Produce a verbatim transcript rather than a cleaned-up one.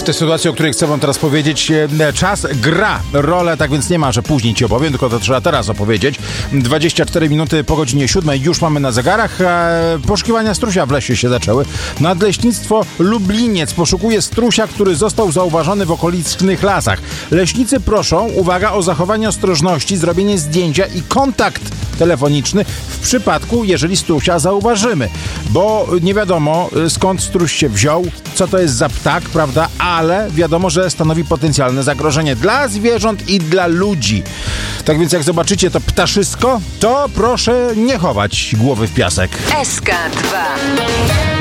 W tej sytuacji, o której chcę wam teraz powiedzieć, czas gra rolę, tak więc nie ma, że później ci opowiem, tylko to trzeba teraz opowiedzieć. dwadzieścia cztery minuty po godzinie siódmej już mamy na zegarach. Poszukiwania strusia w lesie się zaczęły. Nadleśnictwo Lubliniec poszukuje strusia, który został zauważony w okolicznych lasach. Leśnicy proszą, uwaga, o zachowanie ostrożności, zrobienie zdjęcia i kontakt telefoniczny w przypadku, jeżeli strusia zauważymy. Bo nie wiadomo, skąd struś się wziął, co to jest za ptak, prawda? Ale wiadomo, że stanowi potencjalne zagrożenie dla zwierząt i dla ludzi. Tak więc jak zobaczycie to ptaszysko, to proszę nie chować głowy w piasek. S K dwa.